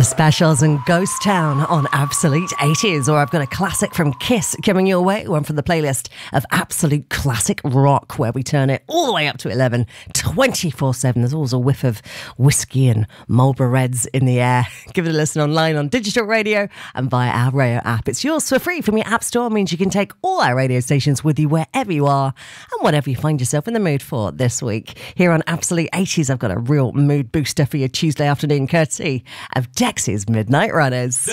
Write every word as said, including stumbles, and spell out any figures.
Specials and Ghost Town on Absolute eighties, or I've got a classic from Kiss coming your way, one from the playlist of Absolute Classic Rock, where we turn it all the way up to eleven, twenty-four seven. There's always a whiff of whiskey and Marlboro Reds in the air. Give it a listen online on digital radio and via our radio app. It's yours for free from your app store. It means you can take all our radio stations with you wherever you are and whatever you find yourself in the mood for this week. Here on Absolute eighties, I've got a real mood booster for your Tuesday afternoon, courtesy of Dexys Midnight Runners.